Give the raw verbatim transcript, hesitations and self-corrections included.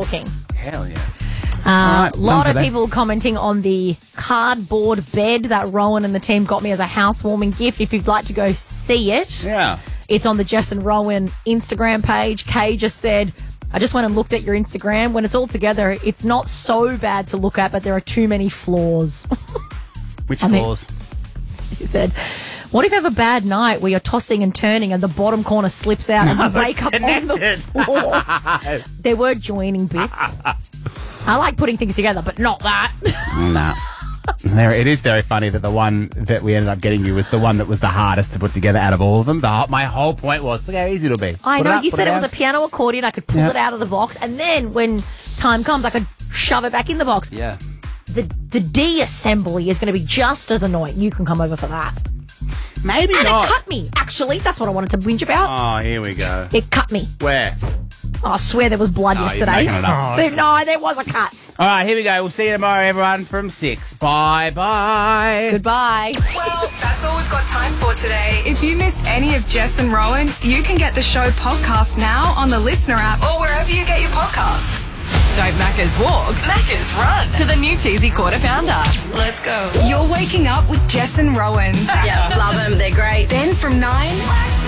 looking. Hell yeah. A uh, right, lot of that. people commenting on the cardboard bed that Rowan and the team got me as a housewarming gift. If you'd like to go see it, Yeah. it's on the Jess and Rowan Instagram page. Kay just said, I just went and looked at your Instagram. When it's all together, it's not so bad to look at, but there are too many flaws. Which I mean- flaws? He said, what if you have a bad night where you're tossing and turning and the bottom corner slips out and you wake up on the floor? There were joining bits. I like putting things together, but not that. Nah. There, it is very funny that the one that we ended up getting you was the one that was the hardest to put together out of all of them. The, whole- my whole point was, look how easy it'll be. I Put it know, up, you put said it, it was a out. piano accordion. I could pull Yeah. it out of the box, and then when time comes, I could shove it back in the box. Yeah. The, the D-assembly is going to be just as annoying. You can come over for that. Maybe And not. it cut me, actually. That's what I wanted to whinge about. Oh, here we go. It cut me. Where? Oh, I swear there was blood Oh, you're yesterday. making it up. There- no, there was a cut. All right, here we go. We'll see you tomorrow, everyone, from six. Bye-bye. Goodbye. Well, that's all we've got time for today. If you missed any of Jess and Rowan, you can get the show podcast now on the Listener app or wherever you get your podcasts. Don't Macca's walk, Macca's run to the new cheesy quarter pounder. Let's go. You're waking up with Jess and Rowan. Yeah, love them. They're great. Then from nine...